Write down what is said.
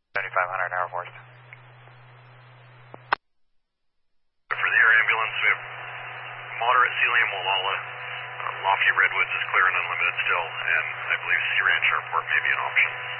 7500 Air Force. For the air ambulance, we have moderate ceiling in Molalla. Lofty Redwoods is clear and unlimited still, and I believe Sea Ranch Airport may be an option.